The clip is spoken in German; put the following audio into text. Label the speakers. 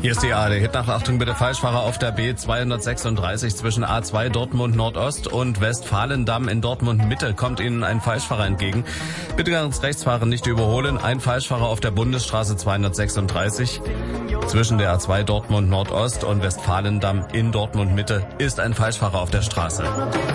Speaker 1: Hier ist die ARD-Hitnachachtung, bitte Falschfahrer auf der B236 zwischen A2 Dortmund Nordost und Westfalendamm in Dortmund Mitte kommt Ihnen ein Falschfahrer entgegen. Bitte ganz rechts fahren, nicht überholen. Ein Falschfahrer auf der Bundesstraße 236 zwischen der A2 Dortmund Nordost und Westfalendamm in Dortmund Mitte ist ein Falschfahrer auf der Straße.